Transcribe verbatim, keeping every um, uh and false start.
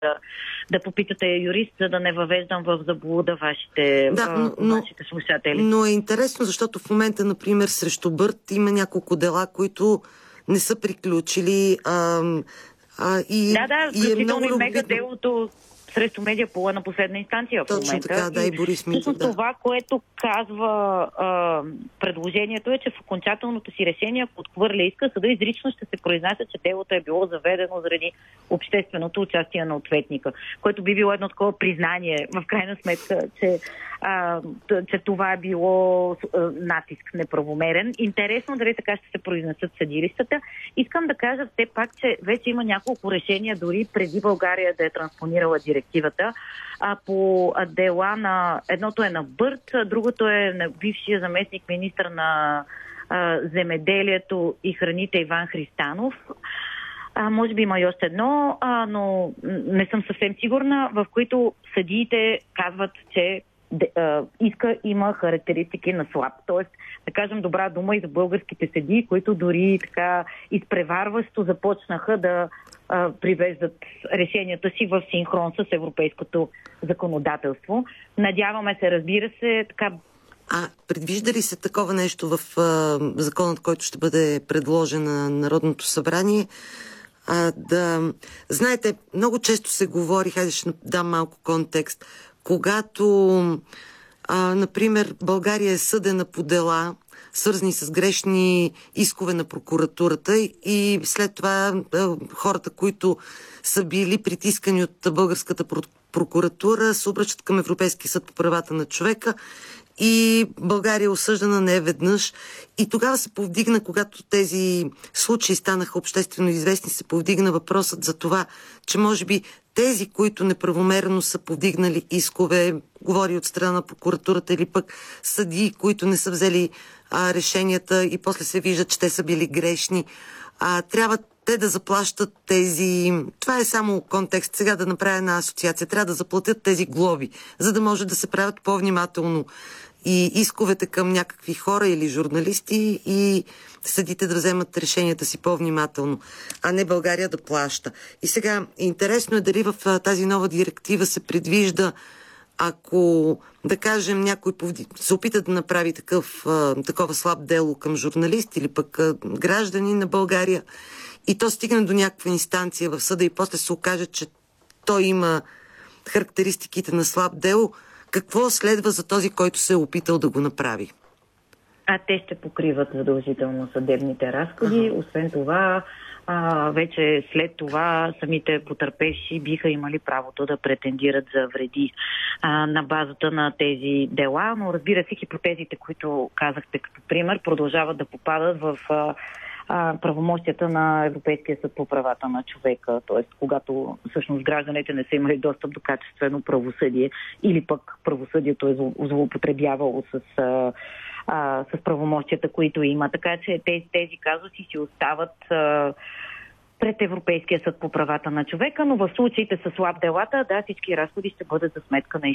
да, да попитате юрист, за да не въвеждам в заблуда вашите, да, но, но, вашите слушатели. Но е интересно, защото в момента, например, срещу Бърт има няколко дела, които не са приключили. А, а, и, да, да, и е много и мега любопитно. делото срещу Медиапола на последна инстанция в Точно момента. така, да, и Борис Митов, да. Това, което казва а, предложението е, че в окончателното си решение, ако отхвърля иска, съда изрично ще се произнася, че делото е било заведено заради общественото участие на ответника, което би било едно такова признание, в крайна сметка, че, а, че това е било а, натиск неправомерен. Интересно дали така ще се произнесат съдилищата. Искам да кажа все пак, че вече има няколко решения, дори преди България да е транспонирала директивата, а, по дела на... Едното е на Бърт, другото е на бившия заместник министър на а, земеделието и храните Иван Христанов. А, може би има и още едно, а, но не съм съвсем сигурна, в които съдиите казват, че а, иска има характеристики на слаб. Тоест, да кажем добра дума и за българските съдии, които дори така изпреварващо започнаха да а, привеждат решенията си в синхрон с европейското законодателство. Надяваме се, разбира се, така. А предвижда ли се такова нещо в а, законът, който ще бъде предложен на Народното събрание? А, да, знаете, много често се говори, хайде ще дам малко контекст, когато, а, например, България е съдена по дела, свързани с грешни искове на прокуратурата и след това а, хората, които са били притискани от българската прокуратура, се обръщат към Европейския съд по правата на човека и България е осъждана не веднъж. И тогава се повдигна, когато тези случаи станаха обществено известни, се повдигна въпросът за това, че може би тези, които неправомерно са повдигнали искове, говори от страна на прокуратурата, или пък съдии, които не са взели а, решенията и после се виждат, че те са били грешни, а, трябва те да заплащат тези... Това е само контекст. Сега да направя една асоциация. Трябва да заплатят тези глоби, за да може да се правят по-внимателно и исковете към някакви хора или журналисти и съдите да вземат решенията си по-внимателно, а не България да плаща. И сега, интересно е дали в тази нова директива се предвижда, ако, да кажем, някой се опита да направи такъв, такова слаб дело към журналист или пък граждани на България и то стигне до някаква инстанция в съда и после се окаже, че той има характеристиките на слаб дело, какво следва за този, който се е опитал да го направи? А те ще покриват задължително съдебните разходи. Ага. Освен това, а, вече след това самите потърпевши биха имали правото да претендират за вреди а, на базата на тези дела. Но разбира се, хипотезите, които казахте като пример, продължават да попадат в а, правомощията на Европейския съд по правата на човека, т.е. когато всъщност гражданите не са имали достъп до качествено правосъдие или пък правосъдието е злоупотребявало с, а, с правомощията, които има. Така че тези, тези казуси си остават а, пред Европейския съд по правата на човека, но в случаите с слаб делата, да, всички разходи ще бъдат за сметка на